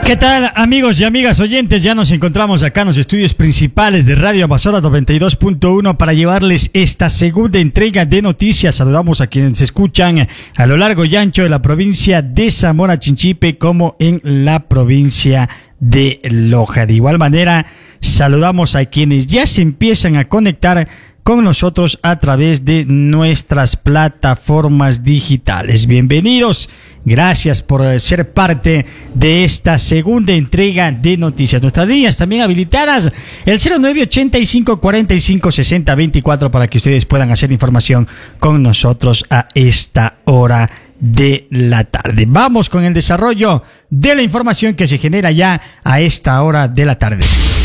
¿Qué tal, amigos y amigas oyentes? Ya nos encontramos acá en los estudios principales de Radio Amazonas 92.1 para llevarles esta segunda entrega de noticias. Saludamos a quienes se escuchan a lo largo y ancho de la provincia de Zamora Chinchipe como en la provincia de Loja. De igual manera, saludamos a quienes ya se empiezan a conectar con nosotros a través de nuestras plataformas digitales. Bienvenidos, gracias por ser parte de esta segunda entrega de noticias. Nuestras líneas también habilitadas, el 0985 45 60 24 para que ustedes puedan hacer información con nosotros a esta hora de la tarde. Vamos con el desarrollo de la información que se genera ya a esta hora de la tarde.